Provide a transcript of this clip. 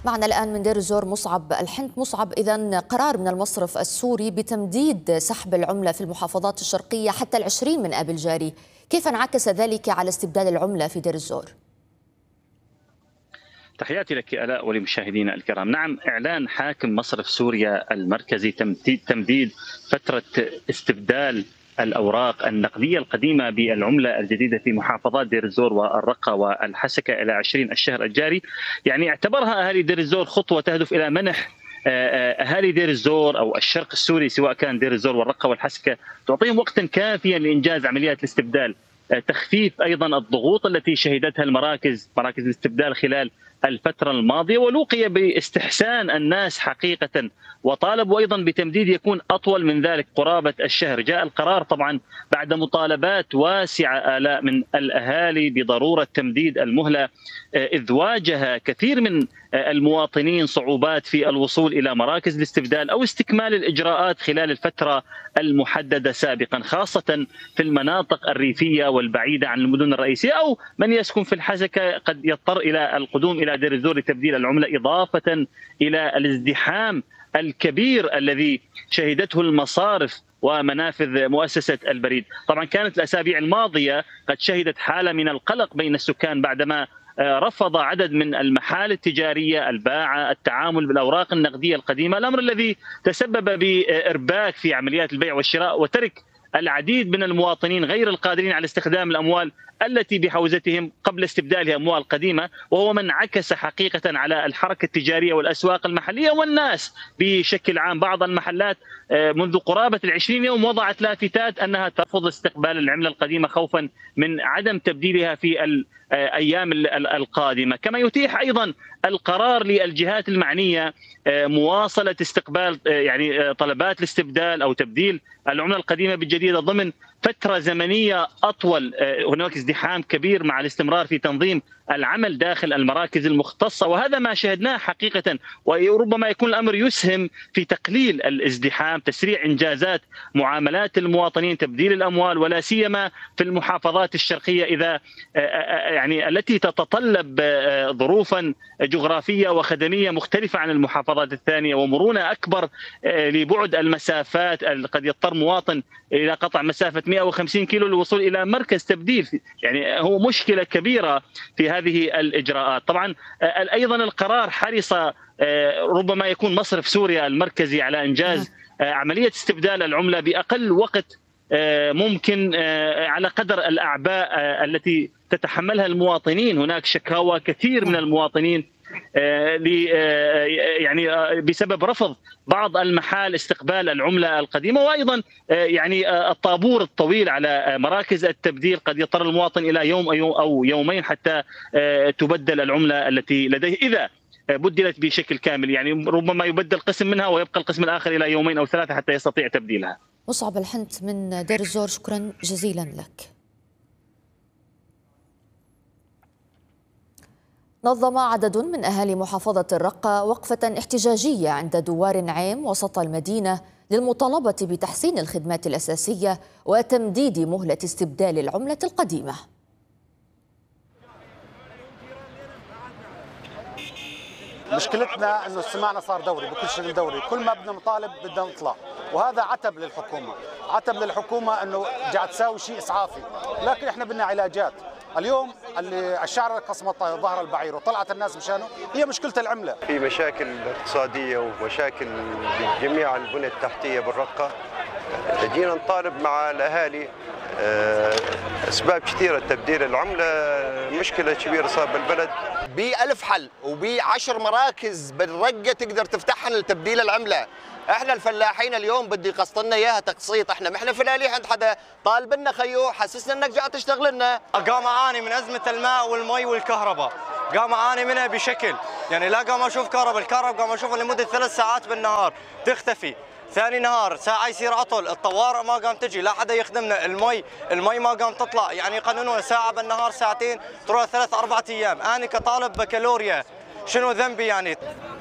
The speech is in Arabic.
معنا الآن من دير الزور مصعب الحنت. مصعب، إذن قرار من المصرف السوري بتمديد سحب العملة في المحافظات الشرقية حتى 20 من آب الجاري، كيف انعكس ذلك على استبدال العملة في دير الزور؟ تحياتي لك آلاء ولمشاهدينا الكرام. نعم، إعلان حاكم مصرف سوريا المركزي تمديد فترة استبدال الأوراق النقدية القديمة بالعملة الجديدة في محافظات دير الزور والرقة والحسكة إلى 20 الشهر الجاري. يعني اعتبرها أهالي دير الزور خطوة تهدف إلى منح أهالي دير الزور أو الشرق السوري سواء كان دير الزور والرقة والحسكة، تعطيهم وقتا كافيا لإنجاز عمليات الاستبدال، تخفيف أيضا الضغوط التي شهدتها مراكز الاستبدال خلال الفترة الماضية، ولوقي باستحسان الناس حقيقة وطالبوا أيضا بتمديد يكون أطول من ذلك قرابة الشهر. جاء القرار طبعا بعد مطالبات واسعة آلاء من الأهالي بضرورة تمديد المهلة، إذ واجه كثير من المواطنين صعوبات في الوصول إلى مراكز الاستبدال أو استكمال الإجراءات خلال الفترة المحددة سابقا، خاصة في المناطق الريفية والبعيدة عن المدن الرئيسية، أو من يسكن في الحسكة قد يضطر إلى القدوم إلى دير الزور لتبديل العملة، إضافة إلى الازدحام الكبير الذي شهدته المصارف ومنافذ مؤسسة البريد. طبعا كانت الأسابيع الماضية قد شهدت حالة من القلق بين السكان بعدما رفض عدد من المحال التجارية الباعة التعامل بالأوراق النقدية القديمة، الأمر الذي تسبب بإرباك في عمليات البيع والشراء وترك العديد من المواطنين غير القادرين على استخدام الأموال التي بحوزتهم قبل استبدالها أموال قديمة، وهو من عكس حقيقة على الحركة التجارية والأسواق المحلية والناس بشكل عام. بعض المحلات منذ قرابة 20 يوم وضعت لافتات أنها ترفض استقبال العملة القديمة خوفا من عدم تبديلها في الأيام القادمة. كما يتيح أيضا القرار للجهات المعنية مواصلة استقبال يعني طلبات الاستبدال أو تبديل العملة القديمة بالجديدة ضمن فترة زمنية أطول. هناك ازدحام كبير مع الاستمرار في تنظيم العمل داخل المراكز المختصة، وهذا ما شهدناه حقيقة، وربما يكون الأمر يسهم في تقليل الازدحام، تسريع إنجازات معاملات المواطنين، تبديل الأموال، ولا سيما في المحافظات الشرقية إذا يعني التي تتطلب ظروفا جغرافية وخدمية مختلفة عن المحافظات الثانية ومرونة أكبر لبعد المسافات. قد يضطر مواطن إلى قطع مسافة 150 كيلو للوصول إلى مركز تبديل، يعني هو مشكلة كبيرة في هذه الإجراءات. طبعا أيضا القرار حرص ربما يكون مصرف سوريا المركزي على إنجاز عملية استبدال العملة بأقل وقت ممكن على قدر الأعباء التي تتحملها المواطنين. هناك شكاوى كثير من المواطنين يعني بسبب رفض بعض المحال استقبال العملة القديمة، وأيضا يعني الطابور الطويل على مراكز التبديل. قد يضطر المواطن إلى يوم أو يومين حتى تبدل العملة التي لديه، إذا بدلت بشكل كامل، يعني ربما يبدل قسم منها ويبقى القسم الآخر إلى يومين أو ثلاثة حتى يستطيع تبديلها. مصعب الحنت من دير الزور، شكرا جزيلا لك. نظم عدد من أهالي محافظة الرقة وقفة احتجاجية عند دوار عام وسط المدينة للمطالبة بتحسين الخدمات الأساسية وتمديد مهلة استبدال العملة القديمة. مشكلتنا انه استماعنا صار دوري بكل شيء دوري، كل ما بدنا نطالب بدنا نطلع، وهذا عتب للحكومه انه قاعد تساوي شيء اسعافي، لكن احنا بدنا علاجات. اليوم اللي الشعر قصمت ظهر البعير وطلعت الناس مشانه هي مشكله العمله. في مشاكل اقتصاديه ومشاكل بجميع البنى التحتيه بالرقه، جينا نطالب مع الاهالي اسباب كثيره تبديل العمله، مشكله كبيره صار بالبلد. ب1000 حل وب10 مراكز بالرقه تقدر تفتحها لتبديل العمله. احنا الفلاحين اليوم بده يقسط لنا اياها تقسيط، احنا ما احنا فلاليح عند حدا طالب لنا خيو حسسنا انك جاي تشتغل لنا. قام اعاني من ازمه الماء والمي والكهرباء، قام اعاني منها بشكل يعني لا قام اشوف الكهرباء قام اشوفها لمده 3 ساعات بالنهار تختفي، ثاني نهار ساعه يصير عطل، الطوارئ ما قام تجي، لا حدا يخدمنا، المي ما قام تطلع، يعني يقننون ساعه بالنهار ساعتين تروح 3 4 ايام. انا كطالب بكالوريا شنو ذنبي يعني؟